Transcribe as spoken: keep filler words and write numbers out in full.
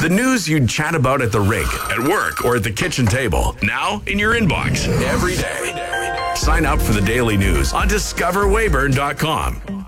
The news you'd chat about at the rink, at work, or at the kitchen table. Now in your inbox every day. Sign up for the daily news on discover weyburn dot com